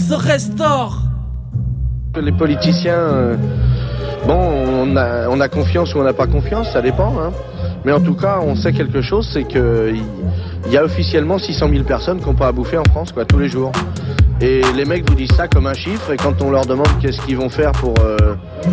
se restaure. Les politiciens, on a confiance ou on n'a pas confiance, ça dépend. Hein. Mais en tout cas, on sait quelque chose, c'est qu'il y a officiellement 600 000 personnes qui n'ont pas à bouffer en France, tous les jours. Et les mecs vous disent ça comme un chiffre, et quand on leur demande qu'est-ce qu'ils vont faire pour